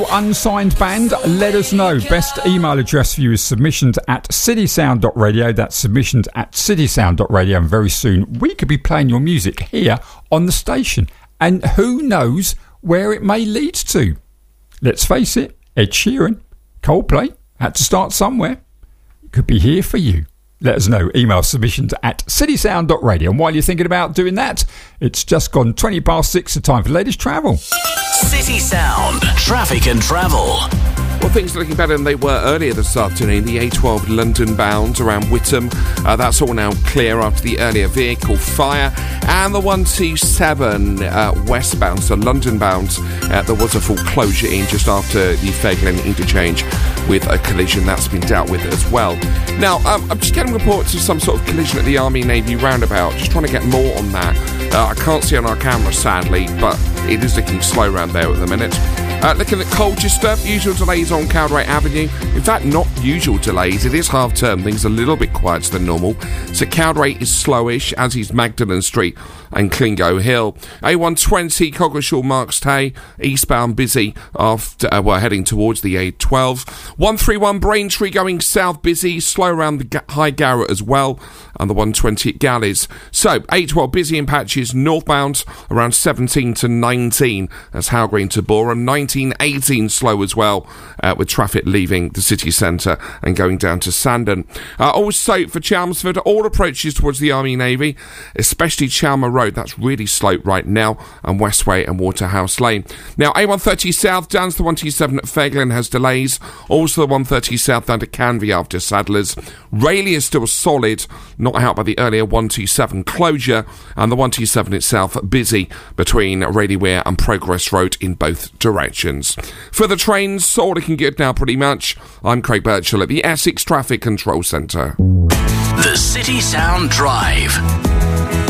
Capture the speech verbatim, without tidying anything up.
Unsigned band, let us know. Best email address for you is submissions at citysound dot radio. That's submissions at citysound dot radio. And very soon we could be playing your music here on the station. And who knows where it may lead to. Let's face it, Ed Sheeran, Coldplay, had to start somewhere. It could be here for you. Let us know. Email submissions at citysound dot radio. And while you're thinking about doing that, it's just gone twenty past six, the time for latest travel. City Sound, traffic and travel. Well, things are looking better than they were earlier this afternoon. The A twelve London bound around Whittam, uh, that's all now clear after the earlier vehicle fire. And the one two seven uh, westbound, so London bound, uh, there was a full closure in just after the Fair Glen interchange with a collision that's been dealt with as well. Now, um, I'm just getting reports of some sort of collision at the Army Navy roundabout. Just trying to get more on that. Uh, I can't see on our camera, sadly, but it is looking slow around there at the minute. Uh, looking at Colchester, usual delays on Cowdray Avenue. In fact, not usual delays. It is half term. Things are a little bit quieter than normal. So Cowdray is slowish, as is Magdalen Street and Clingo Hill. A one twenty Coggeshall Marks Tay, eastbound busy after uh, well, heading towards the A twelve. one thirty-one Braintree going south busy, slow around the G- High Garrett as well, and the one twenty at Galleys. So A twelve busy in patches northbound around seventeen to nineteen. That's Howgreen to Boreham. nineteen eighteen slow as well, uh, with traffic leaving the city centre and going down to Sandon. Uh, also for Chelmsford, all approaches towards the Army Navy, especially Chalmer Road, that's really slow right now, and Westway and Waterhouse Lane. Now A one thirty south down to the one twenty-seven at Fairglen has delays. Also the one thirty south down to Canvey after Sadlers. Rayleigh is still solid, not out by the earlier one twenty-seven closure, and the one twenty-seven itself busy between Rayleigh Weir and Progress Road in both directions. For the trains, all looking good now pretty much. I'm Craig Birchall at the Essex Traffic Control Centre. The City Sound Drive.